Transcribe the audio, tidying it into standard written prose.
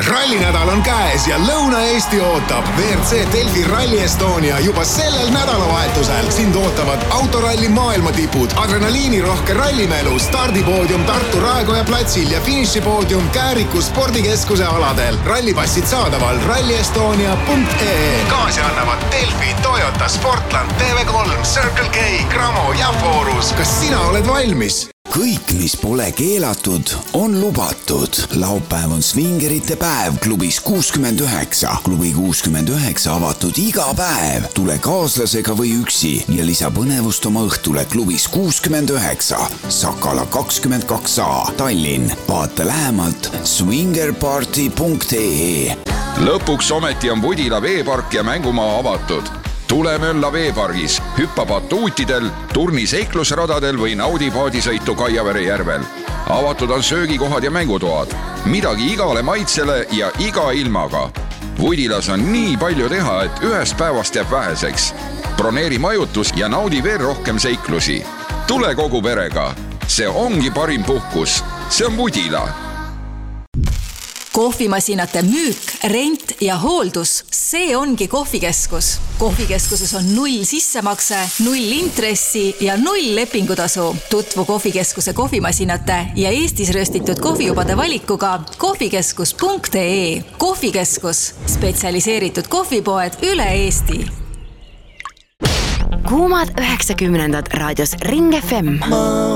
Rallinädal on käes ja Lõuna-Eesti ootab. WRC Delfi Rally Estonia juba sellel nädalavahetusel. Sind ootavad autoralli maailmatipud, adrenaliinirohke rallimelu, stardipoodium Tartu Raekoja platsil ja finišipoodium Kääriku spordikeskuse aladel. Rallipassid saadaval rallyestonia.ee. Kaasi annavad Delfi, Toyota, Sportland, TV3, Circle K, Gramo ja Forus. Kas sina oled valmis? Kõik, mis pole keelatud, on lubatud. Laupäev on svingerite päev klubis 69. Klubi 69 avatud iga päev. Tule kaaslasega või üksi ja lisa põnevust oma õhtule klubis 69. Sakala 22a, Tallinn. Vaata lähemalt swingerparty.ee. Lõpuks ometi on Budila veepark ja mängumaa avatud. Tule mölla veepargis, hüppa batuutidel, turni seiklusradadel või naudi paadisõitu Kaiavere järvel. Avatud on söögikohad ja mängutoad. Midagi igale maitsele ja iga ilmaga. Vudilas on nii palju teha, et ühest päevast jääb väheseks. Broneeri majutus ja naudi veel rohkem seiklusi. Tule kogu perega. See ongi parim puhkus. See on Vudila. Kohvimasinate müük, rent ja hooldus, see ongi kohvikeskus. Kohvikeskuses on 0 sissemakse, 0 intressi ja 0 lepingutasu. Tutvu kohvikeskuse kohvimasinate ja Eestis röstitud kohvijubade valikuga kohvikeskus.ee. Kohvikeskus, spetsialiseeritud kohvipoed üle Eesti. Kuumad 90-ndad raadios Ring FM.